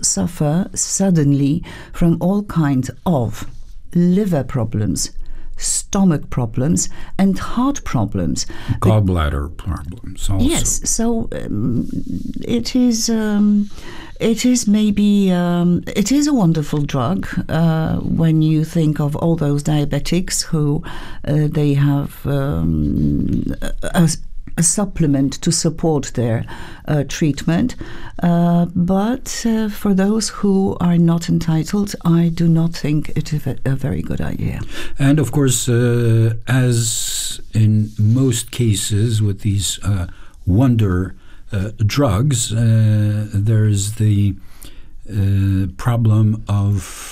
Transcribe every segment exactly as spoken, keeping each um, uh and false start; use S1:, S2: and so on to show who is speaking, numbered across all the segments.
S1: suffer suddenly from all kinds of liver problems, stomach problems, and heart problems.
S2: Gallbladder problems also.
S1: Yes, so um, it is... Um, It is maybe, um, it is a wonderful drug uh, when you think of all those diabetics who uh, they have um, a, a supplement to support their uh, treatment. Uh, but uh, for those who are not entitled, I do not think it is a, a very good idea.
S2: And of course, uh, as in most cases with these uh, wonder Uh, drugs, uh, there's the uh, problem of,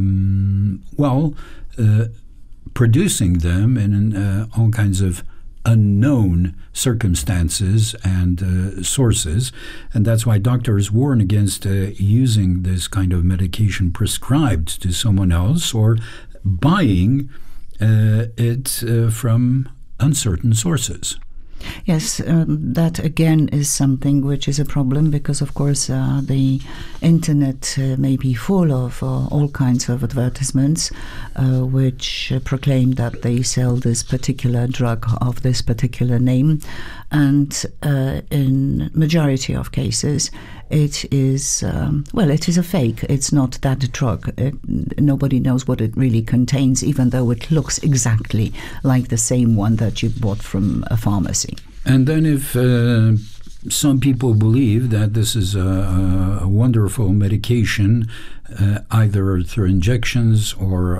S2: um, well, uh, producing them in uh, all kinds of unknown circumstances and uh, sources. And that's why doctors warn against uh, using this kind of medication prescribed to someone else or buying uh, it uh, from uncertain sources.
S1: Yes, um, that again is something which is a problem because, of course, uh, the internet uh, may be full of uh, all kinds of advertisements uh, which uh, proclaim that they sell this particular drug of this particular name. And uh, in majority of cases, it is, um, well, it is a fake. It's not that drug. It, nobody knows what it really contains, even though it looks exactly like the same one that you bought from a pharmacy.
S2: And then if uh, some people believe that this is a, a wonderful medication, uh, either through injections or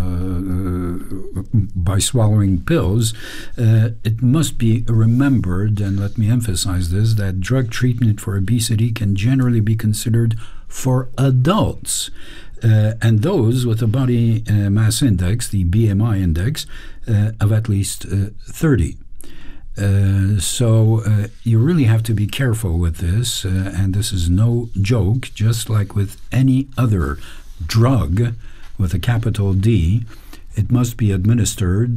S2: uh, by swallowing pills, uh, it must be remembered, and let me emphasize this, that drug treatment for obesity can generally be considered for adults. Uh, and those with a body uh, mass index, the B M I index, uh, of at least uh, thirty. Uh, so uh, you really have to be careful with this, uh, and this is no joke. Just like with any other drug with a capital D, it must be administered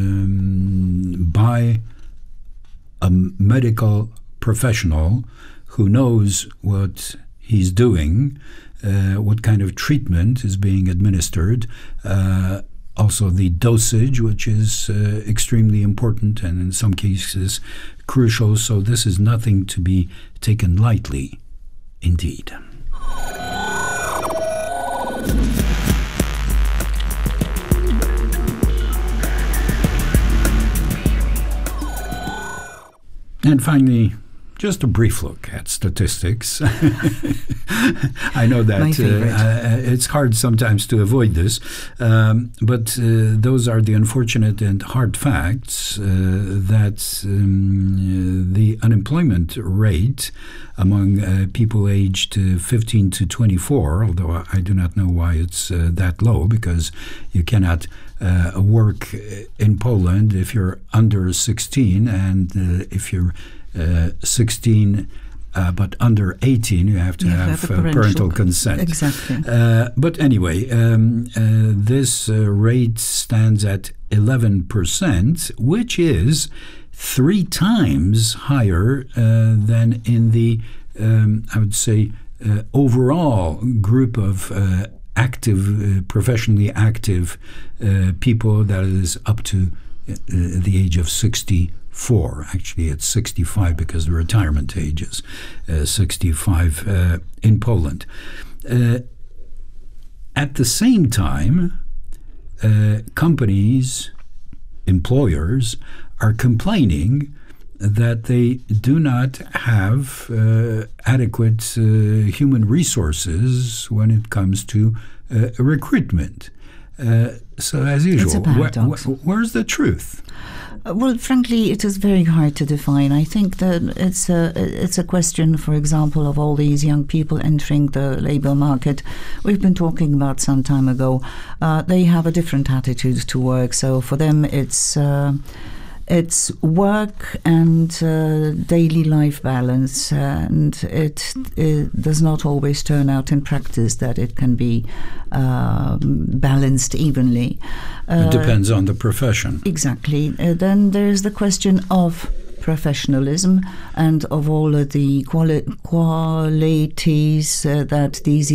S2: um, by a medical professional who knows what he's doing, uh, what kind of treatment is being administered, uh, also the dosage, which is uh, extremely important and in some cases crucial. So this is nothing to be taken lightly, indeed. And finally, just a brief look at statistics. I know that uh, uh, it's hard sometimes to avoid this, um, but uh, those are the unfortunate and hard facts uh, that um, the unemployment rate among uh, people aged uh, fifteen to twenty-four, although I do not know why it's uh, that low, because you cannot uh, work in Poland if you're under sixteen, and uh, if you're Uh, sixteen, uh, but under eighteen, you have to
S1: you
S2: have,
S1: have
S2: uh,
S1: parental,
S2: parental consent.
S1: Exactly.
S2: Uh, but anyway, um, uh, this uh, rate stands at eleven percent, which is three times higher uh, than in the, um, I would say, uh, overall group of uh, active, uh, professionally active uh, people that is up to uh, the age of sixty. Four. Actually, it's sixty-five because the retirement age is uh, sixty-five uh, in Poland. Uh, at the same time, uh, companies, employers are complaining that they do not have uh, adequate uh, human resources when it comes to uh, recruitment. Uh, so, as usual, wh- wh- where's the truth?
S1: Well, frankly, it is very hard to define. I think that it's a it's a question, for example, of all these young people entering the labour market. We've been talking about some time ago. Uh, they have a different attitude to work. So for them, it's uh, it's work and uh, daily life balance, and it, it does not always turn out in practice that it can be uh, balanced evenly.
S2: Uh, it depends on the profession.
S1: Exactly. Uh, then there's the question of professionalism and of all of the quali- qualities uh, that these